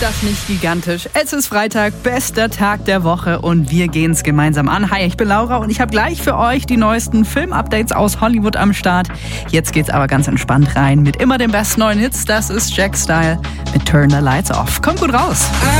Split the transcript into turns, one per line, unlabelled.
das nicht gigantisch? Es ist Freitag, bester Tag der Woche und wir gehen es gemeinsam an. Hi, ich bin Laura und ich habe gleich für euch die neuesten Film-Updates aus Hollywood am Start. Jetzt geht's aber ganz entspannt rein mit immer den besten neuen Hits. Das ist Jack Style mit Turn the Lights Off. Kommt gut raus.